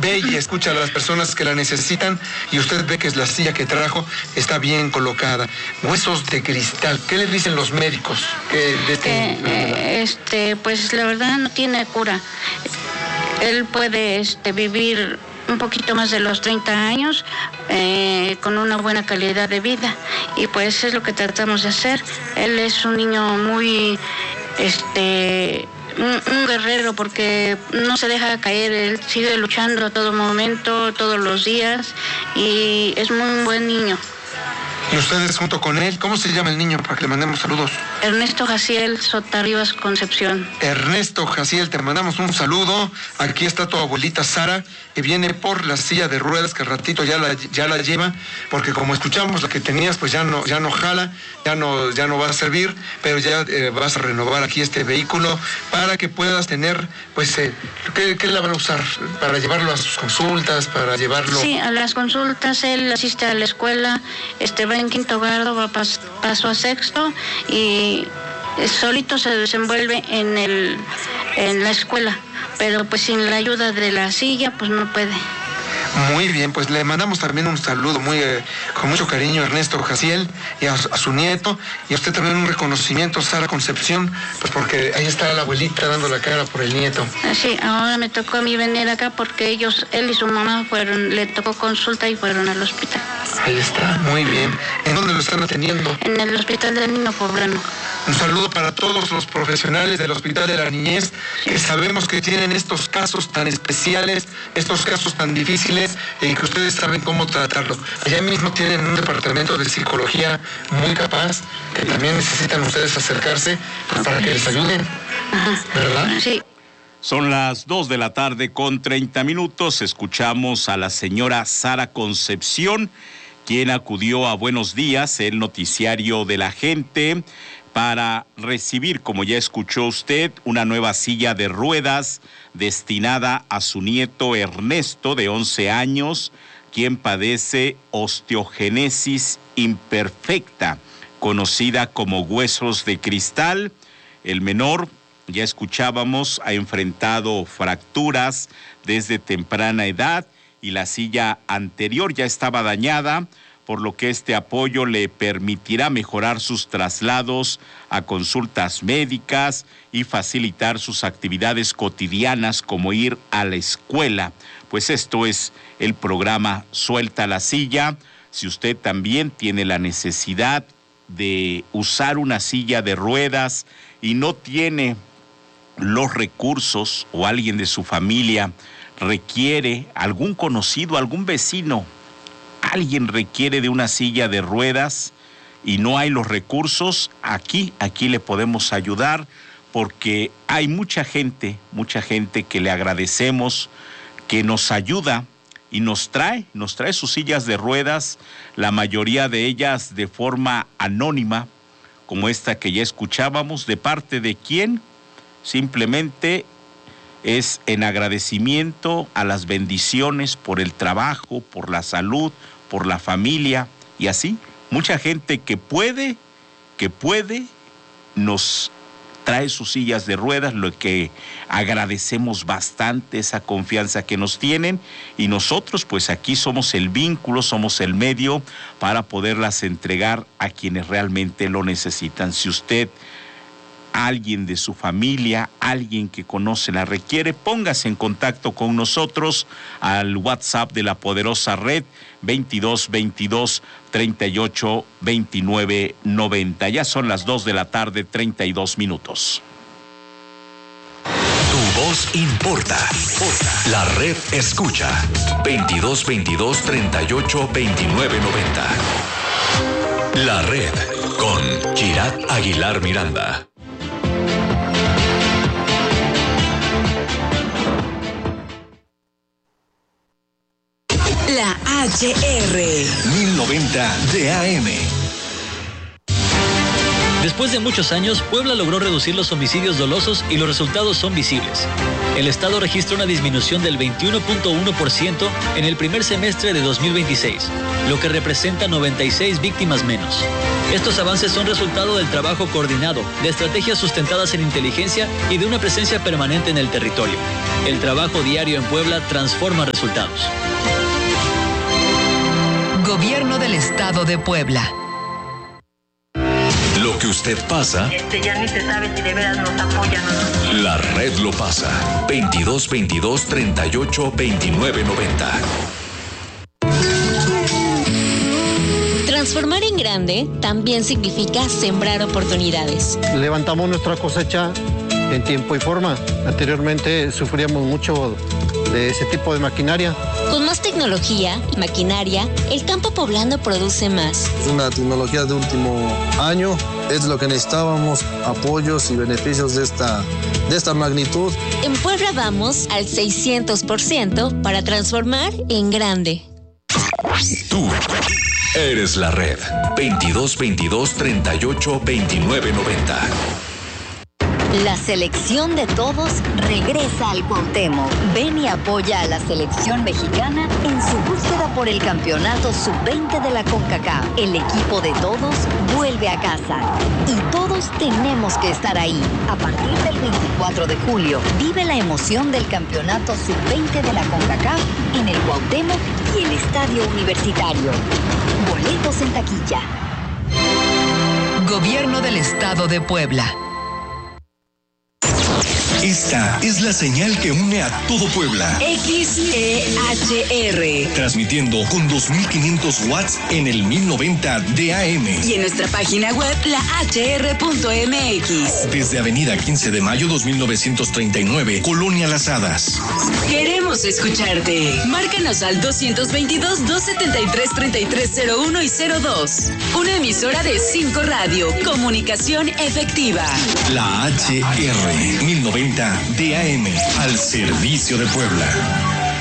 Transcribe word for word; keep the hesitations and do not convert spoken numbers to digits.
ve y escucha a las personas que la necesitan y usted ve que la silla que trajo está bien colocada. Huesos de cristal, ¿qué le dicen los médicos? Que, de este, que, eh, este, pues la verdad no tiene cura. Él puede este, vivir un poquito más de los treinta años eh, con una buena calidad de vida, y pues es lo que tratamos de hacer. Él es un niño muy este un, un guerrero, porque no se deja caer, él sigue luchando a todo momento, todos los días, y es muy buen niño. ¿Y ustedes junto con él? ¿Cómo se llama el niño para que le mandemos saludos? Ernesto Jaciel Sotarribas Concepción. Ernesto Jaciel, te mandamos un saludo. Aquí está tu abuelita Sara, que viene por la silla de ruedas, que al ratito ya la, ya la lleva, porque como escuchamos, la que tenías pues ya no, ya no jala, ya no, ya no va a servir, pero ya eh, vas a renovar aquí este vehículo para que puedas tener, pues, eh, ¿qué, ¿qué la van a usar? ¿Para llevarlo a sus consultas? ¿Para llevarlo...? Sí, a las consultas. Él asiste a la escuela, este va en quinto grado, va pas, paso a sexto, y solito se desenvuelve en el en la escuela, pero pues sin la ayuda de la silla pues no puede. Muy bien, pues le mandamos también un saludo muy eh, con mucho cariño a Ernesto Jaciel y a, a su nieto, y a usted también un reconocimiento, Sara Concepción, pues porque ahí está la abuelita dando la cara por el nieto. Sí, ahora me tocó a mí venir acá porque ellos, él y su mamá fueron, le tocó consulta y fueron al hospital. Ahí está, muy bien. ¿En dónde lo están atendiendo? En el Hospital del Niño Poblano. Un saludo para todos los profesionales del Hospital de la Niñez, que sabemos que tienen estos casos tan especiales, estos casos tan difíciles, y que ustedes saben cómo tratarlo. Allá mismo tienen un departamento de psicología muy capaz, que también necesitan ustedes acercarse pues, para que les ayuden. Ajá. ¿Verdad? Sí. Son las dos de la tarde con treinta minutos. Escuchamos a la señora Sara Concepción, quien acudió a Buenos Días, el noticiario de la gente, para recibir, como ya escuchó usted, una nueva silla de ruedas destinada a su nieto Ernesto, de once años, quien padece osteogénesis imperfecta, conocida como huesos de cristal. El menor, ya escuchábamos, ha enfrentado fracturas desde temprana edad y la silla anterior ya estaba dañada, por lo que este apoyo le permitirá mejorar sus traslados a consultas médicas y facilitar sus actividades cotidianas como ir a la escuela. Pues esto es el programa Suelta la Silla. Si usted también tiene la necesidad de usar una silla de ruedas y no tiene los recursos, o alguien de su familia requiere, algún conocido, algún vecino, alguien requiere de una silla de ruedas y no hay los recursos, aquí, aquí le podemos ayudar, porque hay mucha gente, mucha gente que le agradecemos, que nos ayuda y nos trae, nos trae sus sillas de ruedas, la mayoría de ellas de forma anónima, como esta que ya escuchábamos. ¿De parte de quién? Simplemente es en agradecimiento a las bendiciones por el trabajo, por la salud, por la familia, y así mucha gente que puede, que puede, nos trae sus sillas de ruedas, lo que agradecemos bastante, esa confianza que nos tienen, y nosotros pues aquí somos el vínculo, somos el medio para poderlas entregar a quienes realmente lo necesitan. Si usted, alguien de su familia, alguien que conoce la requiere, póngase en contacto con nosotros al WhatsApp de la poderosa red veintidós veintidós treinta y ocho veintinueve noventa. Ya son las dos de la tarde, treinta y dos minutos. Tu voz importa. La red escucha. veintidós veintidós treinta y ocho veintinueve noventa. La red con Chirat Aguilar Miranda. La H R mil noventa de A M. Después de muchos años, Puebla logró reducir los homicidios dolosos y los resultados son visibles. El Estado registra una disminución del veintiuno punto uno por ciento en el primer semestre de dos mil veintiséis, lo que representa noventa y seis víctimas menos. Estos avances son resultado del trabajo coordinado, de estrategias sustentadas en inteligencia y de una presencia permanente en el territorio. El trabajo diario en Puebla transforma resultados. Gobierno del Estado de Puebla. Lo que usted pasa, Este, ya ni se sabe si de veras nos apoyan o no. la red lo pasa. veintidós veintidós treinta y ocho veintinueve noventa. Transformar en grande también significa sembrar oportunidades. Levantamos nuestra cosecha en tiempo y forma. Anteriormente sufríamos mucho de ese tipo de maquinaria. Con más tecnología y maquinaria, el campo poblano produce más. Es una tecnología de último año, es lo que necesitábamos, apoyos y beneficios de esta, de esta magnitud. En Puebla vamos al seiscientos por ciento para transformar en grande. Tú eres la red. veintidós veintidós treinta y ocho veintinueve noventa. La selección de todos regresa al Cuauhtémoc. Ven y apoya a la selección mexicana en su búsqueda por el campeonato sub veinte de la CONCACAF. El equipo de todos vuelve a casa y todos tenemos que estar ahí. A partir del veinticuatro de julio, vive la emoción del campeonato sub veinte de la CONCACAF en el Cuauhtémoc y el Estadio Universitario. Boletos en taquilla. Gobierno del Estado de Puebla. Esta es la señal que une a todo Puebla. X E H R. Transmitiendo con dos mil quinientos watts en el mil noventa de A M. Y en nuestra página web, la H R punto M X. Desde Avenida quince de mayo dos mil novecientos treinta y nueve, Colonia Las Hadas. Queremos escucharte. Márcanos al doscientos veintidós, doscientos setenta y tres, treinta y tres cero uno y cero dos. Una emisora de cinco Radio. Comunicación efectiva. La H R mil noventa de A M al servicio de Puebla.